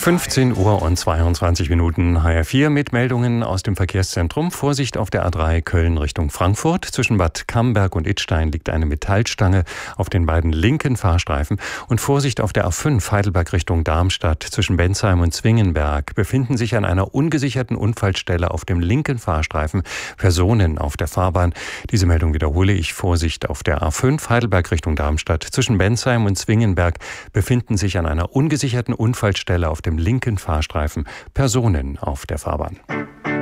15 Uhr und 22 Minuten, HR4 mit Meldungen aus dem Verkehrszentrum. Vorsicht auf der A3 Köln Richtung Frankfurt. Zwischen Bad Camberg und Idstein liegt eine Metallstange auf den beiden linken Fahrstreifen. Und Vorsicht auf der A5 Heidelberg Richtung Darmstadt. Zwischen Bensheim und Zwingenberg befinden sich an einer ungesicherten Unfallstelle auf dem linken Fahrstreifen Personen auf der Fahrbahn. Diese Meldung wiederhole ich. Vorsicht auf der A5 Heidelberg Richtung Darmstadt. Zwischen Bensheim und Zwingenberg befinden sich an einer ungesicherten Unfallstelle auf dem linken Fahrstreifen Personen auf der Fahrbahn.